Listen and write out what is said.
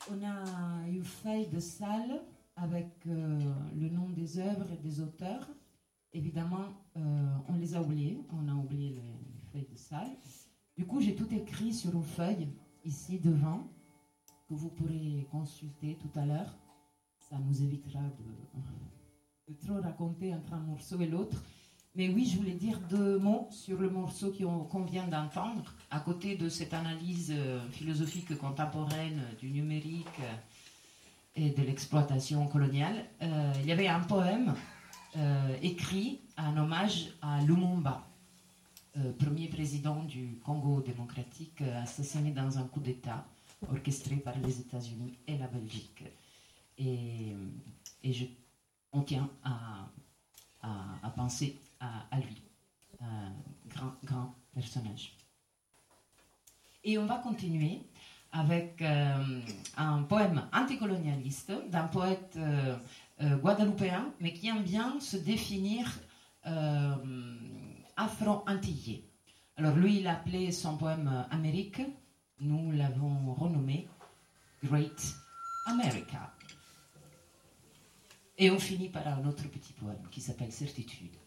On a une feuille de salle avec le nom des œuvres et des auteurs. Évidemment, on les a oubliés. On a oublié les feuilles de salle. Du coup, j'ai tout écrit sur une feuille ici devant que vous pourrez consulter tout à l'heure. Ça nous évitera de trop raconter entre un morceau et l'autre. Mais oui, je voulais dire 2 mots sur le morceau qu'on vient d'entendre, à côté de cette analyse philosophique contemporaine du numérique et de l'exploitation coloniale. Il y avait un poème écrit en hommage à Lumumba, premier président du Congo démocratique, assassiné dans un coup d'État orchestré par les États-Unis et la Belgique. Et on tient à penser à lui, un grand personnage. Et on va continuer avec un poème anticolonialiste d'un poète guadeloupéen, mais qui aime bien se définir afro-antillais. Alors lui, il appelait son poème Amérique. Nous l'avons renommé Great America. Et on finit par un autre petit poème qui s'appelle Certitude.